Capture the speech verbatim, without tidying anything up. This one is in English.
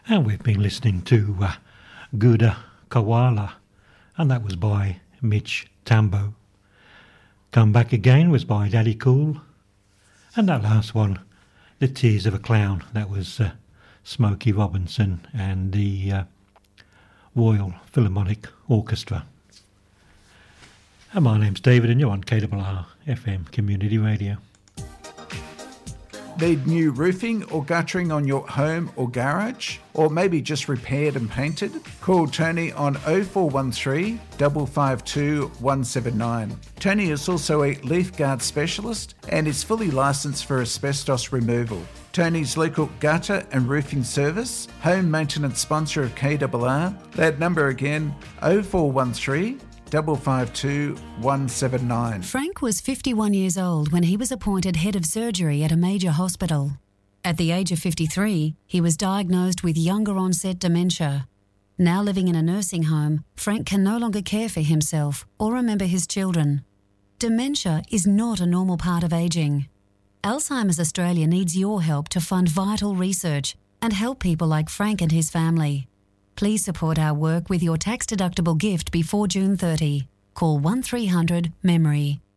And we've been listening to uh, Guda Koala, and that was by Mitch Tambo. Come Back Again was by Daddy Cool. And that last one, The Tears of a Clown, that was uh, Smokey Robinson and the uh, Royal Philharmonic Orchestra. And my name's David and you're on K R R F M Community Radio. Need new roofing or guttering on your home or garage? Or maybe just repaired and painted? Call Tony on oh four one three, five five two, one seven nine. Tony is also a leaf guard specialist and is fully licensed for asbestos removal. Tony's local gutter and roofing service, home maintenance sponsor of K R R. That number again, oh four one three, five five two, one seven nine. Frank was fifty-one years old when he was appointed head of surgery at a major hospital. At the age of fifty-three, he was diagnosed with younger onset dementia. Now living in a nursing home, Frank can no longer care for himself or remember his children. Dementia is not a normal part of ageing. Alzheimer's Australia needs your help to fund vital research and help people like Frank and his family. Please support our work with your tax-deductible gift before June thirtieth. Call one three hundred memory.